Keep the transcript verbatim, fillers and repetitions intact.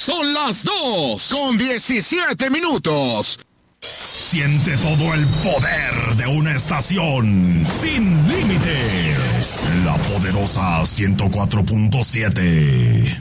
Son las dos con diecisiete minutos. Siente todo el poder de una estación sin límites. La poderosa ciento cuatro punto siete.